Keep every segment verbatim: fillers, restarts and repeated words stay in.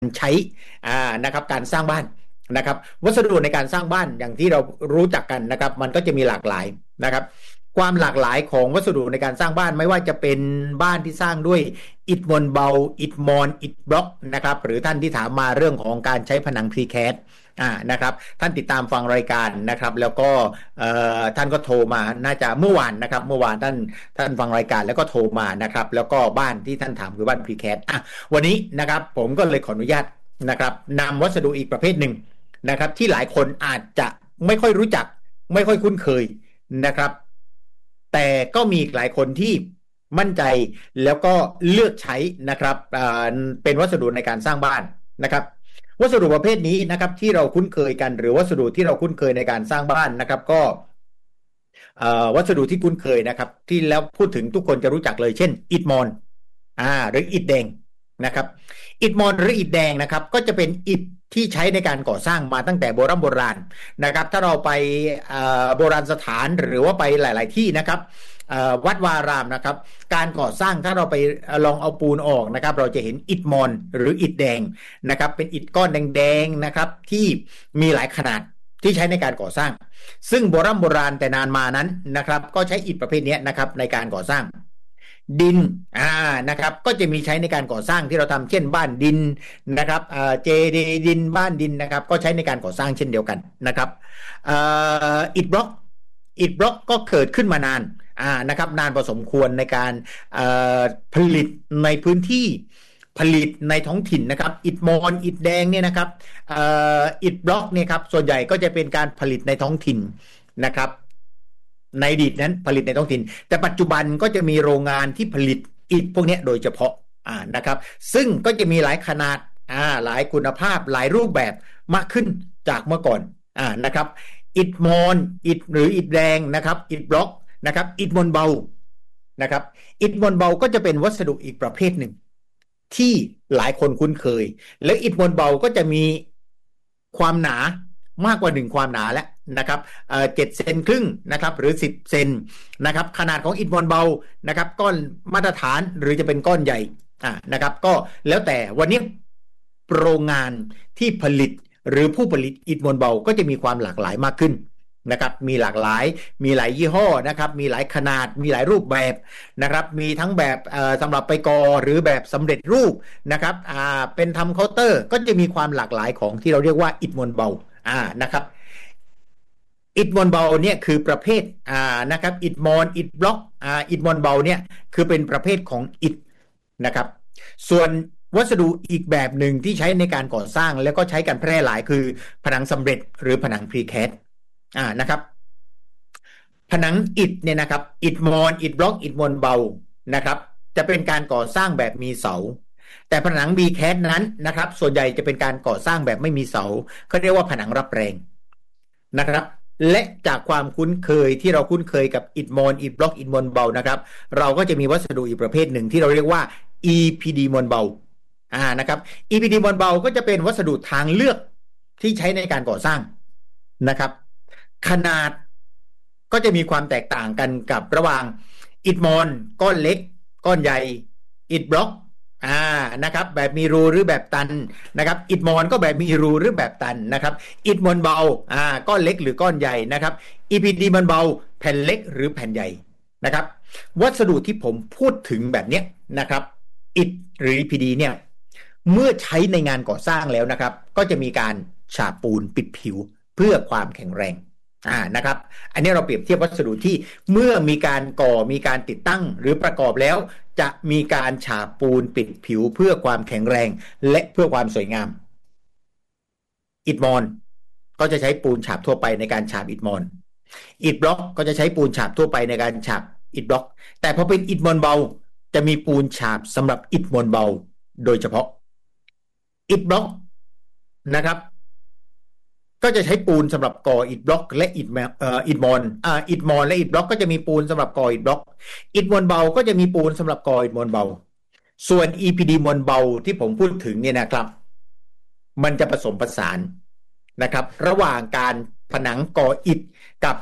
ใช้อ่านะครับการสร้างบ้านนะครับวัสดุในการสร้างบ้านอย่างที่เรารู้จักกันนะครับมันก็จะมีหลากหลายนะครับความหลากหลายของวัสดุในการสร้างบ้านไม่ว่าจะเป็นบ้านที่สร้างด้วยอิฐมวลเบาอิฐมอนอิฐบล็อกนะครับหรือท่านที่ถามมาเรื่องของการใช้ผนังพรีแคสอ่านะครับท่านติดตามฟังรายการนะครับแล้วก็เอ่อท่านก็โทรมาน่าจะเมื่อวานนะครับเมื่อวานท่านท่านฟังรายการแล้วก็โทรมานะครับแล้วก็บ้านที่ท่านถามคือบ้านพรีแคสอ่ะวันนี้นะครับผมก็เลยขออนุญาตนะครับนำวัสดุอีกประเภทหนึ่งนะครับที่หลายคนอาจจะไม่ค่อยรู้จักไม่ค่อยคุ้นเคยนะครับแต่ก็มีหลายคนที่มั่นใจแล้วก็เลือกใช้นะครับเป็นวัสดุในการสร้างบ้านนะครับวัสดุประเภทนี้นะครับที่เราคุ้นเคยกันหรือวัสดุที่เราคุ้นเคยในการสร้างบ้านนะครับก็วัสดุที่คุ้นเคยนะครับที่แล้วพูดถึงทุกคนจะรู้จักเลยเช่นอิฐมอนอ่าหรืออิฐแดงนะครับอิฐมอนหรืออิฐแดงนะครับก็จะเป็นอิฐที่ใช้ในการก่อสร้างมาตั้งแต่โบราณโบราณนะครับถ้าเราไปโบราณสถานหรือว่าไปหลายๆที่นะครับวัดวารามนะครับการก่อสร้างถ้าเราไปลองเอาปูนออกนะครับเราจะเห็นอิฐมอนหรืออิฐแดงนะครับเป็นอิฐก้อนแดงๆนะครับที่มีหลายขนาดที่ใช้ในการก่อสร้างซึ่งโบราณโบราณแต่นานมานั้นนะครับก็ใช้อิฐประเภทนี้นะครับในการก่อสร้างดินอ่านะครับก็จะมีใช้ในการก่อสร้างที่เราทำเช่นบ้านดินนะครับอ่าเจดีดินบ้านดินนะครับก็ใช้ในการก่อสร้างเช่นเดียวกันนะครับอ่าอิฐบล็อกอิฐบล็อกก็เกิดขึ้นมานานอ่านะครับนานพอสมควรในการผลิตในพื้นที่ผลิตในท้องถิ่นนะครับอิฐมอนอิฐแดงเนี่ยนะครับอิฐบล็อกเนี่ยครับส่วนใหญ่ก็จะเป็นการผลิตในท้องถิ่นนะครับในอดีตนั้นผลิตในท้องถิ่นแต่ปัจจุบันก็จะมีโรงงานที่ผลิตอิฐพวกนี้โดยเฉพาะอ่านะครับซึ่งก็จะมีหลายขนาดอ่าหลายคุณภาพหลายรูปแบบมากขึ้นจากเมื่อก่อนอ่านะครับอิฐมอนอิฐหรืออิฐแดงนะครับอิฐบล็อกนะครับอิฐมวลเบานะครับอิฐมวลเบาก็จะเป็นวัสดุอีกประเภทหนึ่งที่หลายคนคุ้นเคยและอิฐมวลเบาก็จะมีความหนามากกว่าหนึ่งความหนาแล้วนะครับเอ่อเจ็ดเซนครึ่งนะครับหรือสิบเซนนะครับขนาดของอิฐมวลเบานะครับก้อนมาตรฐานหรือจะเป็นก้อนใหญ่อ่านะครับก็แล้วแต่วันนี้โรงงานที่ผลิตหรือผู้ผลิตอิฐมวลเบาก็จะมีความหลากหลายมากขึ้นนะครับมีหลากหลายมีหลายยี่ห้อนะครับมีหลายขนาดมีหลายรูปแบบนะครับมีทั้งแบบสำหรับไปกอหรือแบบสำเร็จรูปนะครับอ่าเป็นทำเคาน์เตอร์ก็จะมีความหลากหลายของที่เราเรียกว่าอิฐมวลเบาอ่านะครับอิฐมวลเบาเนี่ยคือประเภทอ่านะครับอิฐมอนอิฐบล็อกอ่าอิฐมวลเบาเนี่ยคือเป็นประเภทของอิฐนะครับส่วนวัสดุอีกแบบหนึ่งที่ใช้ในการก่อสร้างแล้วก็ใช้กันแพร่หลายคือผนังสำเร็จหรือผนังพรีแคสอ่านะครับผนังอิฐเนี่ยนะครับอิฐมอนอิฐบล็อกอิฐมวลเบานะครับจะเป็นการก่อสร้างแบบมีเสาแต่ผนังบีแคสนั้นนะครับส่วนใหญ่จะเป็นการก่อสร้างแบบไม่มีเสาเขาเรียกว่าผนังรับแรงนะครับและจากความคุ้นเคยที่เราคุ้นเคยกับอิฐมอนอิฐบล็อกอิฐมวลเบานะครับเราก็จะมีวัสดุอีกประเภทหนึ่งที่เราเรียกว่า อี พี ดี มวลเบาอ่านะครับ อี พี ดี มวลเบาก็จะเป็นวัสดุทางเลือกที่ใช้ในการก่อสร้างนะครับขนาดก็จะมีความแตกต่างกันกับระหว่างอิฐมอนก้อนเล็กก้อนใหญ่อิฐบล็อกอ่านะครับแบบมีรูหรือแบบตันนะครับอิฐมอนก็แบบมีรูหรือแบบตันนะครับอิฐมวลเบาอ่าก้อนเล็กหรือก้อนใหญ่นะครับ อี พี ดี มวลเบาแผ่นเล็กหรือแผ่นใหญ่นะครับวัสดุที่ผมพูดถึงแบบนี้นะครับอิฐหรือ อี พี ดี เนี่ยเมื่อใช้ในงานก่อสร้างแล้วนะครับก็จะมีการฉาบปูนปิดผิวเพื่อความแข็งแรงอ่านะครับอันนี้เราเปรียบเทียบวัสดุที่เมื่อมีการก่อมีการติดตั้งหรือประกอบแล้วจะมีการฉาบปูนปิดผิวเพื่อความแข็งแรงและเพื่อความสวยงามอิฐมอนก็จะใช้ปูนฉาบทั่วไปในการฉาบอิฐมอนอิฐบล็อกก็จะใช้ปูนฉาบทั่วไปในการฉาบอิฐบล็อกแต่พอเป็นอิฐมวลเบาจะมีปูนฉาบสำหรับอิฐมวลเบาโดยเฉพาะอิฐบล็อกนะครับก็จะใช้ปูนสำหรับก่ออิฐบล็อกและอิฐเอ่ออิฐมอนอ่าอิฐมอนและอิฐบล็อกก็จะมีปูนสำหรับก่ออิฐบล็อกอิฐมวลเบาก็จะมีปูนสำหรับก่ออิฐมวลเบาส่วน อี พี ดี มวลเบาที่ผมพูดถึงเนี่ยนะครับมันจะผสมผสานนะครับระหว่างการผนังก่ออิฐกับ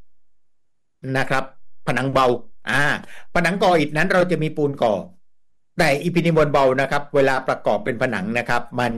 นะครับผนังเบาอ่าผนังก่ออิฐนั้นเราจะมีปูนก่อแต่อีพินิมวลเบานะครับเวลาประกอบเป็นผนังนะครับมัน